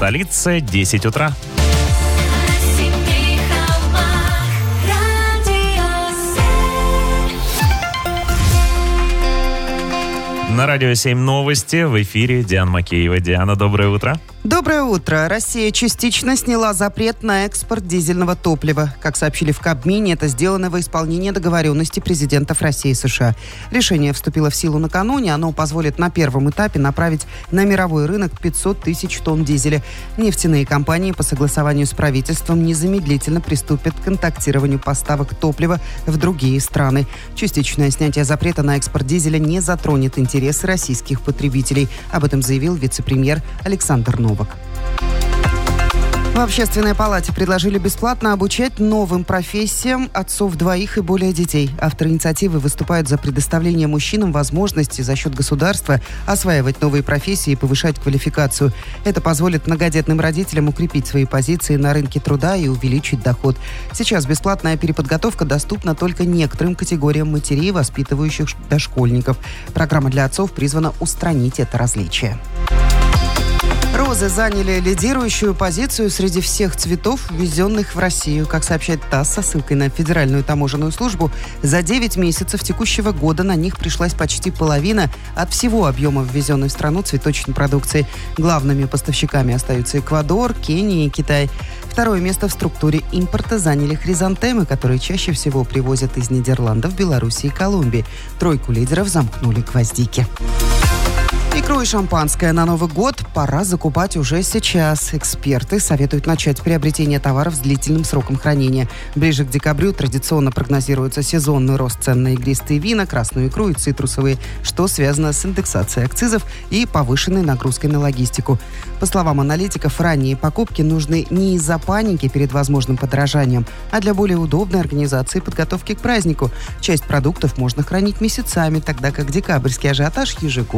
столице 10 утра. На Радио 7 новости. В эфире Диана Макеева. Диана, доброе утро. Доброе утро. Россия частично сняла запрет на экспорт дизельного топлива. Как сообщили в Кабмине, это сделано во исполнение договоренности президентов России и США. Решение вступило в силу накануне. Оно позволит на первом этапе направить на мировой рынок 500 тысяч тонн дизеля. Нефтяные компании по согласованию с правительством незамедлительно приступят к контактированию поставок топлива в другие страны. Частичное снятие запрета на экспорт дизеля не затронет интересы российских потребителей. Об этом заявил вице-премьер Александр Новак. В Общественной палате предложили бесплатно обучать новым профессиям отцов двоих и более детей. Авторы инициативы выступают за предоставление мужчинам возможности за счет государства осваивать новые профессии и повышать квалификацию. Это позволит многодетным родителям укрепить свои позиции на рынке труда и увеличить доход. Сейчас бесплатная переподготовка доступна только некоторым категориям матерей, воспитывающих дошкольников. Программа для отцов призвана устранить это различие. Розы заняли лидирующую позицию среди всех цветов, ввезенных в Россию. Как сообщает ТАСС со ссылкой на Федеральную таможенную службу, за 9 месяцев текущего года на них пришлась почти половина от всего объема ввезенной в страну цветочной продукции. Главными поставщиками остаются Эквадор, Кения и Китай. Второе место в структуре импорта заняли хризантемы, которые чаще всего привозят из Нидерландов, Беларуси и Колумбии. Тройку лидеров замкнули гвоздики. Икру и шампанское на Новый год пора закупать уже сейчас. Эксперты советуют начать приобретение товаров с длительным сроком хранения. Ближе к декабрю традиционно прогнозируется сезонный рост цен на игристые вина, красную икру и цитрусовые, что связано с индексацией акцизов и повышенной нагрузкой на логистику. По словам аналитиков, ранние покупки нужны не из-за паники перед возможным подорожанием, а для более удобной организации подготовки к празднику. Часть продуктов можно хранить месяцами, тогда как декабрьский ажиотаж ежегодно